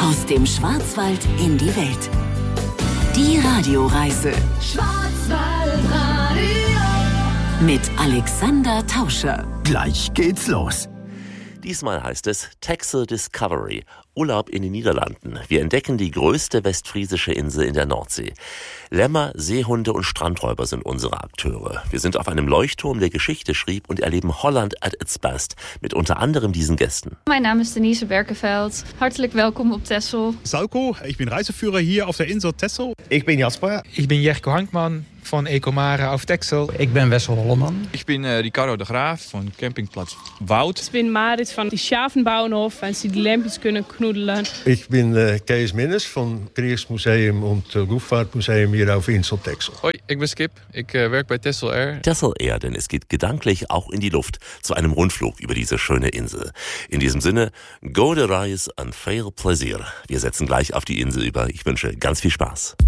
Aus dem Schwarzwald in die Welt. Die Radioreise. Schwarzwaldradio. Mit Alexander Tauscher. Gleich geht's los. Diesmal heißt es Texel Discovery, Urlaub in den Niederlanden. Wir entdecken die größte westfriesische Insel in der Nordsee. Lämmer, Seehunde und Strandräuber sind unsere Akteure. Wir sind auf einem Leuchtturm, der Geschichte schrieb, und erleben Holland at its best mit unter anderem diesen Gästen. Mein Name ist Denise Berkeveld. Hartelijk welkom op Texel. Sauko, ich bin Reiseführer hier auf der Insel Texel. Ich bin Jasper. Ich bin Jerko Hankman von Ecomare auf Texel. Ik ben Wessel Holleman. Ich bin Ricardo de Graaf von Campingplatz Woud. Ich bin Marit van die Schavenbouwhof en sie die Lampjes kunnen knoedelen. Ich bin Kees Minnes von Kriegsmuseum und Luftfahrtmuseum hier auf Insel Texel. Hoi, ik ben Skip. Ik werk bei Texel Air. Texel Air, denn es geht gedanklich auch in die Luft zu einem Rundflug über diese schöne Insel. In diesem Sinne, go de reis en veel plezier. Wir setzen gleich auf die Insel über. Ich wünsche ganz viel Spaß.